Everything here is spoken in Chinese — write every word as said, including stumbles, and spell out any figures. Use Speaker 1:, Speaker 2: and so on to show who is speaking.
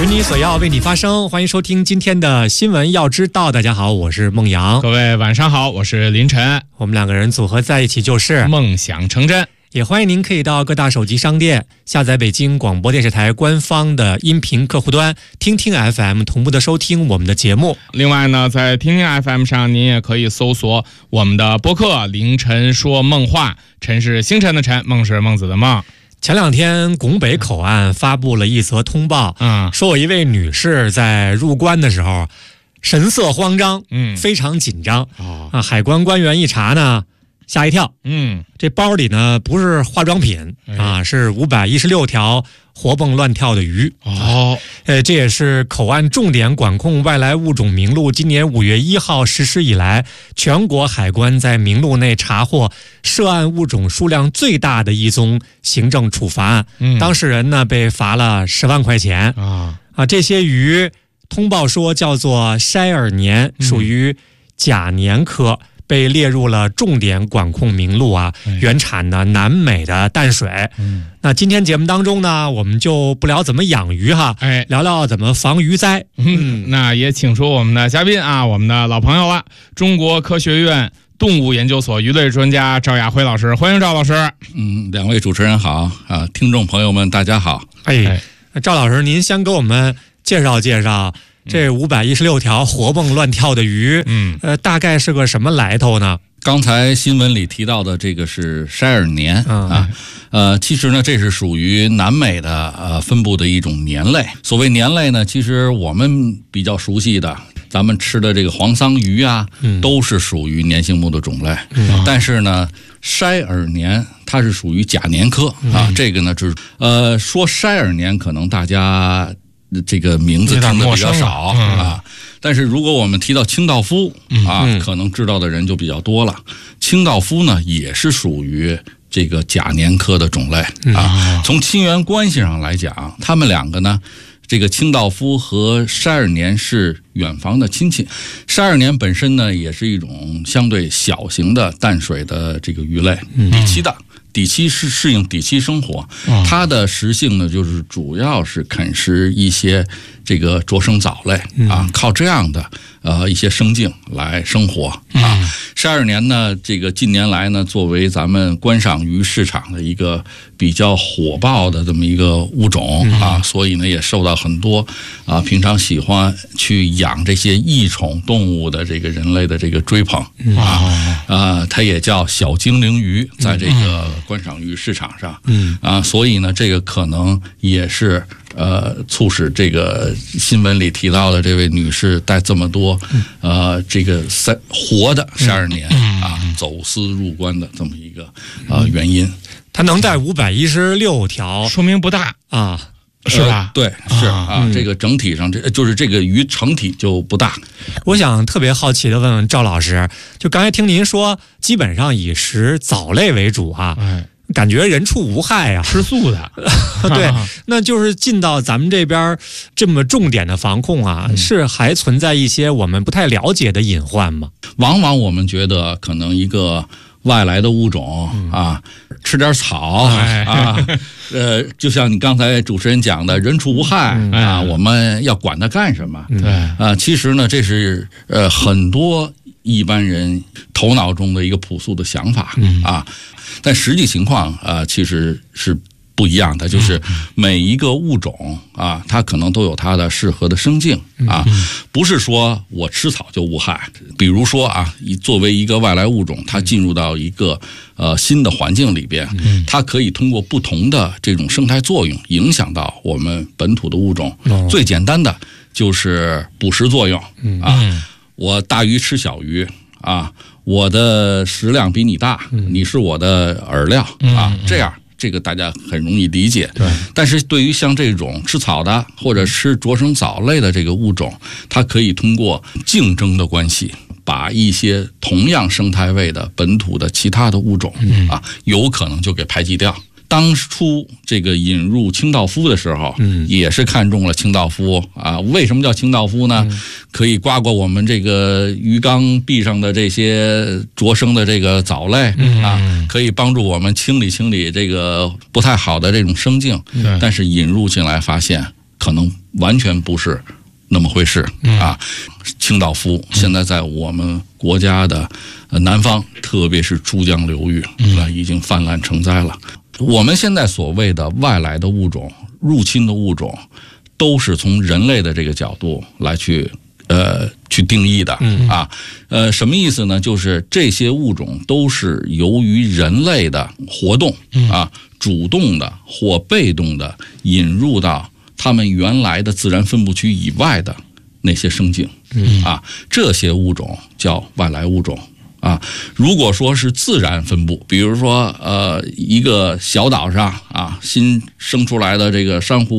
Speaker 1: 执你所要，为你发声。欢迎收听今天的新闻要知道。大家好，我是孟阳。
Speaker 2: 各位晚上好，我是林晨。
Speaker 1: 我们两个人组合在一起就是
Speaker 2: 梦想成真。
Speaker 1: 也欢迎您可以到各大手机商店下载北京广播电视台官方的音频客户端听听 F M 同步的收听我们的节目。
Speaker 2: 另外呢，在听听 F M 上您也可以搜索我们的播客凌晨说梦话，晨是星辰的晨，梦是孟子的梦。
Speaker 1: 前两天拱北口岸发布了一则通报，嗯，说有一位女士在入关的时候神色慌张，嗯，非常紧张，哦，啊，海关官员一查呢吓一跳，嗯，这包里呢不是化妆品，哎，啊，是五百一十六条活蹦乱跳的鱼。哦，呃，这也是口岸重点管控外来物种名录今年五月一号实施以来，全国海关在名录内查获涉案物种数量最大的一宗行政处罚案。嗯，当事人呢被罚了十万块钱。啊啊，这些鱼通报说叫做筛耳年，属于甲年科。被列入了重点管控名录啊，原产的南美的淡水。嗯，那今天节目当中呢，我们就不聊怎么养鱼哈，哎，聊聊怎么防鱼灾。
Speaker 2: 嗯，那也请出我们的嘉宾啊，我们的老朋友了，中国科学院动物研究所鱼类专家赵亚辉老师，欢迎赵老师。
Speaker 3: 嗯，两位主持人好啊，听众朋友们大家好。
Speaker 1: 哎，赵老师，您先给我们介绍介绍。这五百一十六条活蹦乱跳的鱼，嗯，呃，大概是个什么来头呢？
Speaker 3: 刚才新闻里提到的这个是筛耳年，嗯，啊，呃，其实呢，这是属于南美的呃分布的一种年类。所谓年类呢，其实我们比较熟悉的，咱们吃的这个黄鳃鱼啊，嗯，都是属于年形目的种类。嗯，但是呢，筛耳年它是属于甲年科啊，嗯，这个呢，就是呃，说筛耳年，可能大家这个名字听的比较少，嗯，啊，但是如果我们提到清道夫啊，嗯，可能知道的人就比较多了。清道夫呢也是属于这个甲年科的种类啊。从亲缘关系上来讲，他们两个呢，这个清道夫和筛耳年是远房的亲戚。筛耳年本身呢也是一种相对小型的淡水的这个鱼类，底栖的。底栖是适应底栖生活，它的食性呢，就是主要是啃食一些这个着生藻类啊，靠这样的呃一些生境来生活啊。筛耳年呢，这个近年来呢，作为咱们观赏鱼市场的一个比较火爆的这么一个物种啊，所以呢，也受到很多啊平常喜欢去养这些异宠动物的这个人类的这个追捧啊啊，它也叫小精灵鱼，在这个观赏鱼市场上，嗯啊，所以呢，这个可能也是呃促使这个新闻里提到的这位女士带这么多呃这个三活的筛耳年啊走私入关的这么一个呃原因。
Speaker 1: 它能带五百一十六条，
Speaker 2: 说明不大啊。是吧？
Speaker 3: 呃、对，是啊，啊嗯、这个整体上，这就是这个鱼成体就不大。
Speaker 1: 我想特别好奇的问问赵老师，就刚才听您说，基本上以食藻类为主哈、啊，哎，感觉人畜无害呀、啊，
Speaker 2: 吃素的。
Speaker 1: 对，那就是进到咱们这边这么重点的防控啊，嗯、是还存在一些我们不太了解的隐患吗？
Speaker 3: 往往我们觉得可能一个外来的物种啊，吃点草啊，呃，就像你刚才主持人讲的，人畜无害啊，我们要管它干什么？对啊，其实呢，这是呃很多一般人头脑中的一个朴素的想法啊，但实际情况啊，其实是不一样的，就是每一个物种啊，它可能都有它的适合的生境啊，不是说我吃草就无害。比如说啊，作为一个外来物种，它进入到一个呃新的环境里边，它可以通过不同的这种生态作用影响到我们本土的物种。最简单的就是捕食作用啊，我大鱼吃小鱼啊，我的食量比你大，你是我的饵料啊，这样。这个大家很容易理解，对。但是对于像这种吃草的或者吃着生藻类的这个物种，它可以通过竞争的关系，把一些同样生态位的本土的其他的物种、嗯、啊，有可能就给排挤掉。当初这个引入清道夫的时候，嗯，也是看中了清道夫啊。为什么叫清道夫呢？嗯、可以刮刮我们这个鱼缸壁上的这些着生的这个藻类、嗯、啊，可以帮助我们清理清理这个不太好的这种生境。嗯、但是引入进来发现， 可能完全不是那么回事啊。清道夫现在在我们国家的南方，特别是珠江流域啊，已经泛滥成灾了。我们现在所谓的外来的物种、入侵的物种，都是从人类的这个角度来去呃去定义的啊。呃，什么意思呢？就是这些物种都是由于人类的活动啊，主动的或被动的引入到他们原来的自然分布区以外的那些生境啊，这些物种叫外来物种。啊，如果说是自然分布，比如说呃一个小岛上啊新生出来的这个珊瑚